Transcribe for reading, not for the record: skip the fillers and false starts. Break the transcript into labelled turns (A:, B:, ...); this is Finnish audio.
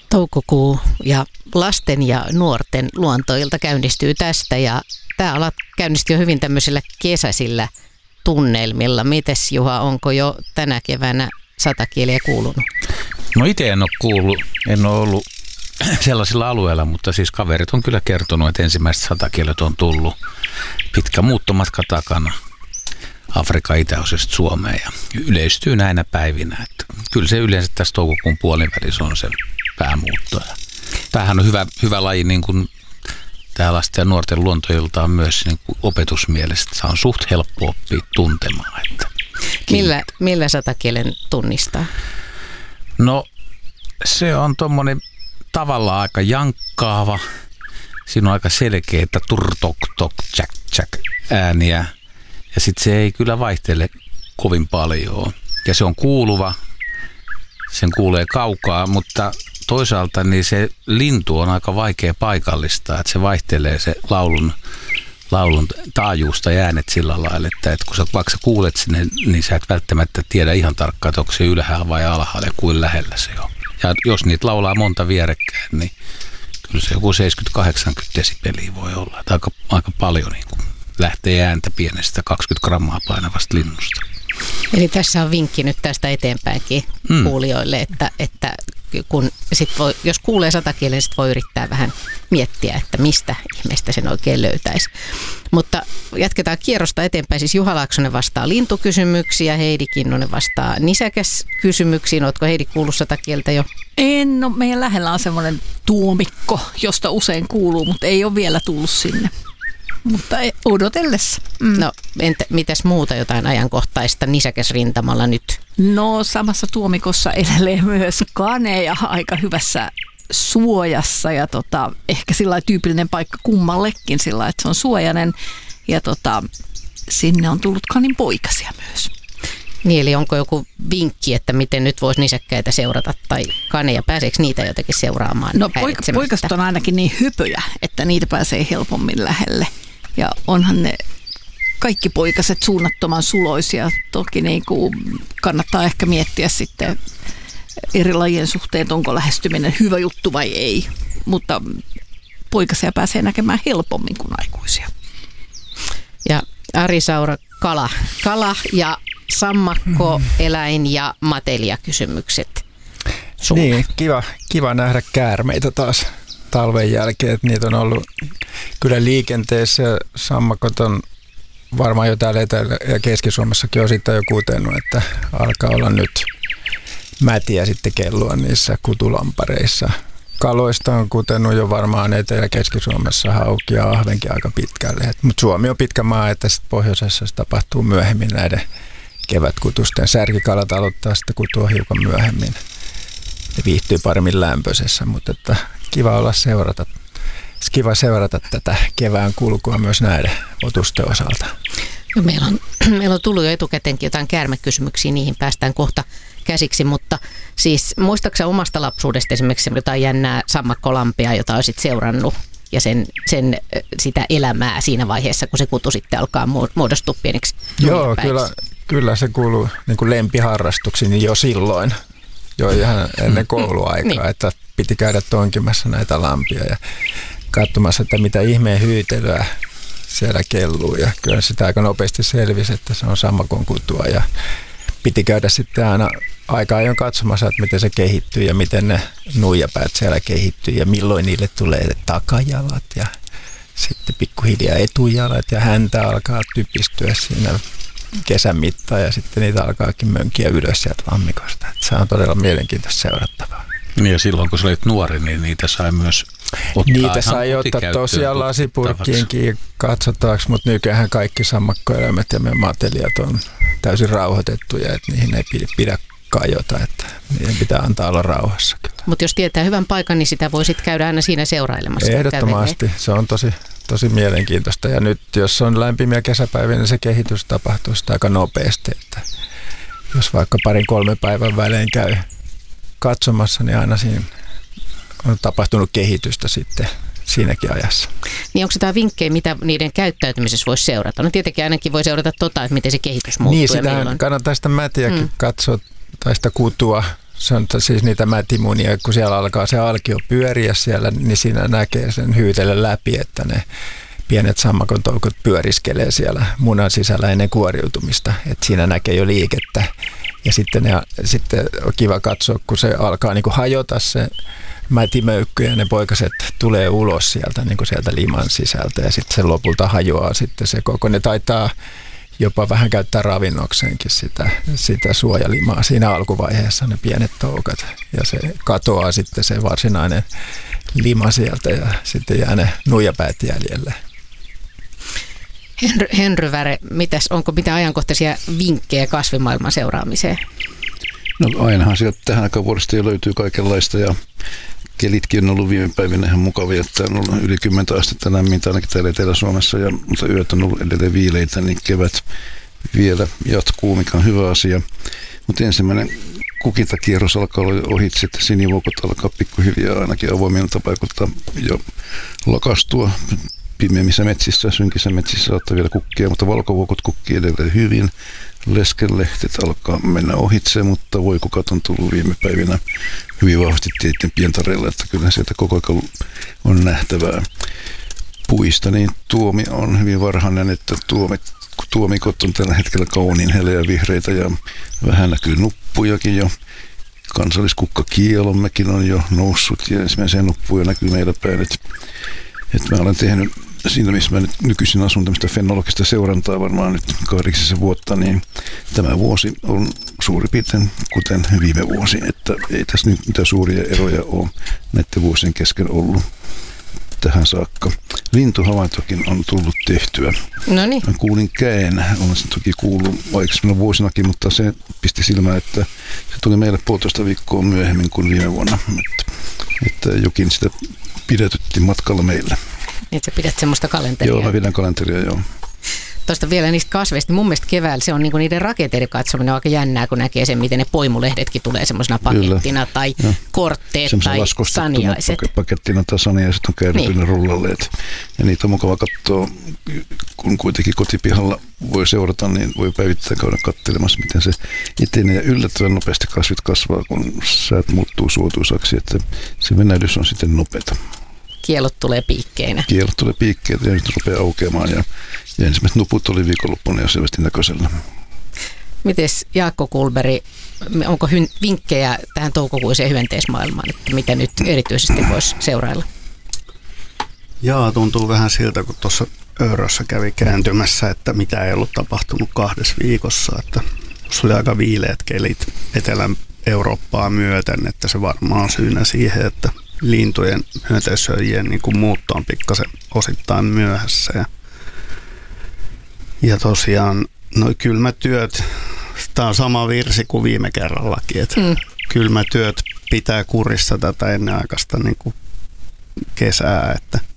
A: Toukokuu ja lasten ja nuorten luontoilta käynnistyy tästä ja tämä ala käynnistyi jo hyvin tämmöisillä kesäisillä tunnelmilla. Mites Juha, onko jo tänä keväänä satakieliä kuulunut?
B: No itse en ole kuullut, en ole ollut sellaisilla alueilla, mutta siis kaverit on kyllä kertonut, että ensimmäiset satakielet on tullut pitkä muuttomatka takana Afrikan itäosesta Suomeen ja yleistyy näinä päivinä. Että kyllä se yleensä tässä toukokuun puolivälissä on se päämuutto. Tämähän on hyvä laji niin kuin tämä lasten ja nuorten luontoilta on myös niin kuin opetusmielestä. Se on suht helppo oppia tuntemaan. Että
A: millä satakielen tunnistaa?
B: No se on tuommoinen tavallaan aika jankkaava. Siinä on aika selkeitä turtok tok tsäk tsäk ääniä. Ja sitten se ei kyllä vaihtele kovin paljon. Ja se on kuuluva. Sen kuulee kaukaa, mutta toisaalta niin se lintu on aika vaikea paikallistaa, että se vaihtelee se laulun taajuusta ja äänet sillä lailla, että kun sä vaikka kuulet sinne, niin sä et välttämättä tiedä ihan tarkkaan, että onko se ylhäällä vai alhaalla ja kuin lähellä se on. Ja jos niitä laulaa monta vierekkäin, niin kyllä se joku 70-80 desibeliä voi olla. Että aika paljon niin kuin lähtee ääntä pienestä 20 grammaa painavasta linnusta.
A: Eli tässä on vinkki nyt tästä eteenpäinkin kuulijoille, että kun jos kuulee satakielen, niin voi yrittää vähän miettiä, että mistä ihmeestä sen oikein löytäisi. Mutta jatketaan kierrosta eteenpäin. Siis Juha Laaksonen vastaa lintukysymyksiä, Heidi Kinnunen vastaa nisäkäskysymyksiin. Oletko Heidi kuullut satakieltä jo?
C: En, no meidän lähellä on semmoinen tuomikko, josta usein kuuluu, mutta ei ole vielä tullut sinne. Mutta odotellessa.
A: No entä mitäs muuta jotain ajankohtaista nisäkäsrintamalla nyt?
C: No samassa tuomikossa elälee myös kaneja aika hyvässä suojassa ja ehkä sillä tyypillinen paikka kummallekin sillä, että se on suojainen ja sinne on tullut kanin poikasia myös.
A: Niin, eli onko joku vinkki, että miten nyt voisi nisäkkäitä seurata tai kaneja? Pääseekö niitä jotenkin seuraamaan?
C: No poikaset on ainakin niin hypöjä, että niitä pääsee helpommin lähelle. Ja onhan ne kaikki poikaset suunnattoman suloisia. Toki niin kuin kannattaa ehkä miettiä sitten eri lajien suhteen, että onko lähestyminen hyvä juttu vai ei. Mutta poikasia pääsee näkemään helpommin kuin aikuisia.
A: Ja Ari Saura, kala ja sammakko, eläin ja matelia-kysymykset sulle.
D: Niin, kiva nähdä käärmeitä taas talven jälkeen, että niitä on ollut kyllä liikenteessä. Sammakot on varmaan jo täällä Etelä- ja Keski-Suomessakin osittain jo kutenut, että alkaa olla nyt mätiä sitten kellua niissä kutulampareissa. Kaloista on kutenut jo varmaan Etelä- ja Keski-Suomessa hauki ja ahvenkin aika pitkälle. Mutta Suomi on pitkä maa, että sitten pohjoisessa se tapahtuu myöhemmin näiden kevätkutusten. Särkikalat aloittaa sitten kutua hiukan myöhemmin. Ne viihtyy paremmin lämpöisessä, mutta että kiva seurata tätä kevään kulkua myös näiden otusten osalta.
A: No, meillä on tullut jo etukäteenkin jotain käärmekysymyksiä, niihin päästään kohta käsiksi, mutta siis muistaaksä omasta lapsuudesta esimerkiksi jotain jännää sammakkolampia, jota olisit seurannut ja sitä elämää siinä vaiheessa, kun se kutu sitten alkaa muodostua pieneksi?
D: Joo, kyllä se kuuluu niin kuin lempiharrastuksiin jo silloin, jo ihan ennen kouluaikaa, niin. Että piti käydä tonkimassa näitä lampia ja katsomassa, että mitä ihmeen hyytelyä siellä kelluu. Ja kyllä sitä aika nopeasti selvisi, että se on sammakon kutua ja piti käydä sitten aina aika ajoin katsomassa, että miten se kehittyy ja miten ne nuijapäät siellä kehittyy ja milloin niille tulee takajalat ja sitten pikkuhiljaa etujalat ja häntä alkaa typistyä siinä kesän mittaan ja sitten niitä alkaakin mönkiä ylös sieltä lammikosta. Että se on todella mielenkiintoista seurattavaa.
B: Niin ja silloin kun sä olit nuori, niin niitä sai myös ottaa.
D: Niitä sai ottaa tosiaan lasipurkkiinkin katsottavaksi, mutta nykyään kaikki sammakkoeläimet ja meidän matelijat on täysin rauhoitettuja, että niihin ei pidä kajota, että niiden pitää antaa olla rauhassa.
A: Mutta jos tietää hyvän paikan, niin sitä voi sitten käydä aina siinä seurailemassa.
D: Ehdottomasti, se on tosi mielenkiintoista ja nyt jos on lämpimiä kesäpäiviä, niin se kehitys tapahtuu sitä aika nopeasti, että jos vaikka 2-3 päivän välein käy katsomassa, niin aina siinä on tapahtunut kehitystä sitten siinäkin ajassa.
A: Niin onko tämä vinkkejä, mitä niiden käyttäytymisessä voisi seurata? No tietenkin ainakin voi seurata että miten se kehitys muuttuu.
D: Niin, sitähän kannattaa sitä mätiäkin katsoa tai sitä kutua Se on siis niitä mätimunia, kun siellä alkaa se alkio pyöriä siellä, niin siinä näkee sen hyytellä läpi, että ne pienet sammakon toukot pyöriskelee siellä munan sisällä ennen kuoriutumista. Että siinä näkee jo liikettä. Ja sitten on kiva katsoa, kun se alkaa niin kuin hajota se mätimöykky ja ne poikaset tulee ulos sieltä, niin kuin sieltä liman sisältä ja sitten se lopulta hajoaa sitten se koko. Ne taitaa jopa vähän käyttää ravinnokseenkin sitä suojalimaa siinä alkuvaiheessa, ne pienet toukat. Ja se katoaa sitten se varsinainen lima sieltä ja sitten jää ne nuijapäät jäljelle.
A: Henry Väre, onko mitään ajankohtaisia vinkkejä kasvimaailman seuraamiseen?
E: No ainahan sieltä tähän aikaan vuodesta jo löytyy kaikenlaista ja kelitkin on ollut viime päivinä ihan mukavia, että on ollut yli 10 astetta lämmintä ainakin täällä Etelä-Suomessa, mutta yöt on ollut edelleen viileitä, niin kevät vielä jatkuu, mikä on hyvä asia. Mutta ensimmäinen kukintakierros alkaa olla ohitse, että sinivuokot alkaa pikkuhiljaa ainakin avoimilta paikoilta jo lakastua. Pimeimmissä metsissä, synkissä metsissä saattaa vielä kukkia, mutta valkovuokot kukkii edelleen hyvin. Leskenlehtet alkaa mennä ohitse, mutta voikukat on tullut viime päivinä hyvin vahvasti teitten pientareilla, että kyllä sieltä koko ajan on nähtävää. Puista, niin tuomi on hyvin varhainen, että tuomikot on tällä hetkellä kauniin heleä vihreitä ja vähän näkyy nuppujakin jo. Kansalliskukkakielommekin on jo noussut ja ensimmäisiä nuppuja näkyy meillä päin. Että mä olen tehnyt siinä, missä mä nyt nykyisin asun tämmöistä fenologista seurantaa varmaan nyt 8 vuotta, niin tämä vuosi on suurin piirtein kuten viime vuosi, että ei tässä nyt mitään suuria eroja ole näiden vuosien kesken ollut tähän saakka. Lintuhavaintokin on tullut tehtyä.
A: No niin.
E: Mä kuulin käen, olen sen toki kuullut aikaisemmin vuosinakin, mutta se pisti silmään, että se tuli meille 1,5 viikkoa myöhemmin kuin viime vuonna, että jokin sitä pidätytti matkalla meille.
A: Niin, että sä pidät semmoista kalenteria.
E: Joo, mä pidän kalenteria, joo.
A: Tuosta vielä niistä kasveista. Mun mielestä keväällä se on niinku niiden rakenteiden katsominen on aika jännää, kun näkee sen, miten ne poimulehdetkin tulee semmoisena pakettina. Kyllä. Tai kortteet tai saniaiset.
E: Pakettina tai saniaiset on kääritty ne rullalleet. Ja niitä on mukava katsoa, kun kuitenkin kotipihalla voi seurata, niin voi päivittäin käydä katselemassa, miten se etenee. Ja yllättävän nopeasti kasvit kasvaa, kun säät muuttuu suotuisaksi, että se venähdys on sitten nopeata.
A: Kielot tulee piikkeinä.
E: Kielot tulee piikkeinä ja nyt rupeaa aukeamaan ja ensimmäiset nuput oli viikonloppuna jo selvästi näköisellä.
A: Mites Jaakko Kullberg, onko vinkkejä tähän toukokuiseen hyönteismaailmaan, että mitä nyt erityisesti voisi seurailla?
F: Jaa, tuntuu vähän siltä, kun tuossa Öörössä kävi kääntymässä, että mitä ei ollut tapahtunut 2 viikossa. Että tuossa oli aika viileät kelit Etelä-Eurooppaa myöten, että se varmaan on syynä siihen, että lintujen, hyönteissyöjien niin kuin muutto on pikkasen osittain myöhässä. Ja tosiaan noi kylmätyöt, tämä on sama virsi kuin viime kerrallakin, että kylmätyöt pitää kurissa tätä ennenaikaista niin kuin kesää, että